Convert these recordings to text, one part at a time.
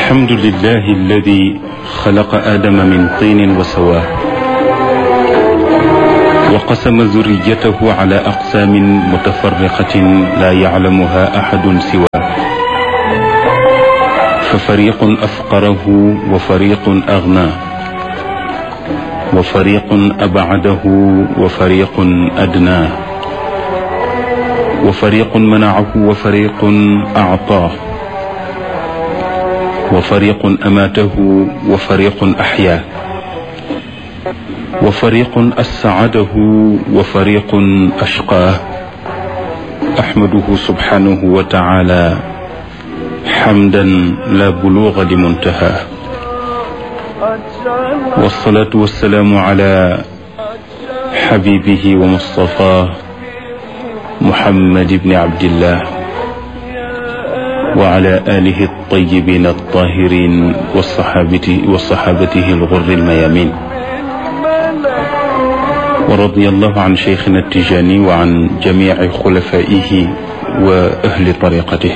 الحمد لله الذي خلق آدم من طين وسواه وقسم ذريته على أقسام متفرقة لا يعلمها أحد سواه ففريق أفقره وفريق أغناه وفريق أبعده وفريق أدناه وفريق منعه وفريق أعطاه وفريق أماته وفريق أحياه وفريق أسعده وفريق أشقاه أحمده سبحانه وتعالى حمدا لا بلوغ لمنتهاه والصلاة والسلام على حبيبه ومصطفاه محمد بن عبد الله وعلى آله الطيبين الطاهرين وصحابته الغر الميامين ورضي الله عن شيخنا التجاني وعن جميع خلفائه وأهل طريقته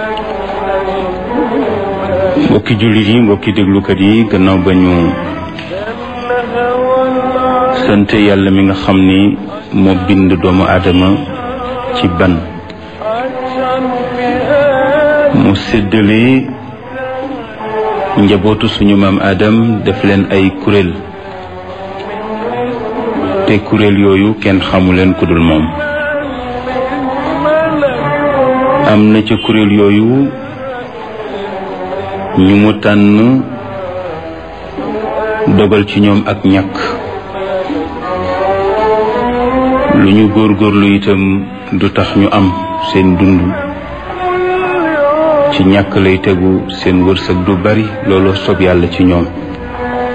mbokki jullit yi mbokki déglukat yi gannaaw ba ñu sant yàlla mi nga xam ni moo bind doomu aadama ci ban mu séddale njabootu suñu maam Adam def leen ay kuréel te kuréel yooyu kenn xamu leen ku dul moom am na ca kuréel yooyu ñu mu tànn dogal ci ñoom ak ñàkk lu ñu góorgóorlu itam du tax ñu am seen dund ci ñàkk lay tegu seen wërsëg du bari looloo sob yàlla ci ñoom